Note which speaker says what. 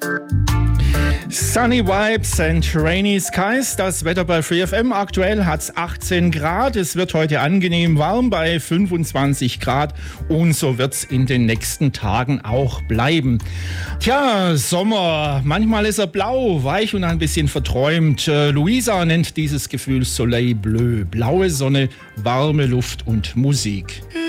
Speaker 1: Sunny Vibes and Rainy Skies, das Wetter bei Free FM. Aktuell hat es 18 Grad. Es wird heute angenehm warm bei 25 Grad und so wird es in den nächsten Tagen auch bleiben. Tja, Sommer, manchmal ist er blau, weich und ein bisschen verträumt. Luisa nennt dieses Gefühl Soleil Bleu, blaue Sonne, warme Luft und Musik.